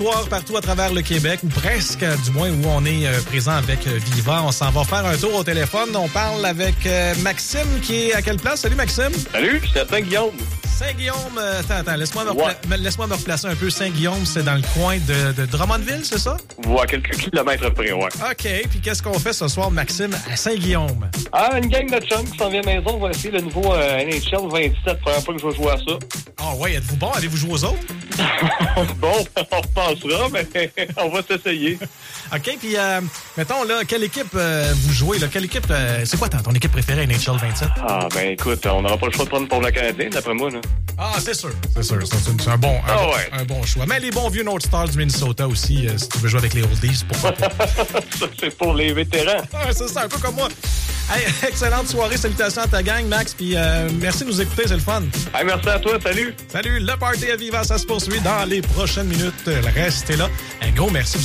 partout à travers le Québec, ou presque, du moins où on est présent avec Viva. On s'en va faire un tour au téléphone. On parle avec Maxime qui est à quelle place? Salut Maxime. Salut, je suis à Saint-Guillaume. Saint-Guillaume, attends, laisse-moi me replacer un peu. Saint-Guillaume, c'est dans le coin de Drummondville, c'est ça? Ouais, quelques kilomètres près, ouais. OK, puis qu'est-ce qu'on fait ce soir, Maxime, à Saint-Guillaume? Ah, une gang de chums qui s'en vient à la maison. On va essayer le nouveau NHL 27, première fois que je vais jouer à ça. Ah ouais, êtes-vous bon? Allez-vous jouer aux autres? Bon, on repensera, mais on va s'essayer. OK, puis mettons, là, quelle équipe vous jouez? Là? Quelle équipe, c'est quoi ton équipe préférée à NHL 27? Ah, ben écoute, on n'aura pas le choix de prendre pour le Canadien, d'après moi, là. Ah, c'est sûr. C'est un bon choix. Mais les bons vieux North Stars du Minnesota aussi, si tu veux jouer avec les Oldies, pourquoi pas? Ça, c'est pour les vétérans. Ah, c'est ça, un peu comme moi. Hey, excellente soirée, salutations à ta gang, Max, puis merci de nous écouter, c'est le fun. Hey, merci à toi, salut. Salut, le party à Viva, ça se poursuit dans les prochaines minutes. Restez là. Un gros merci.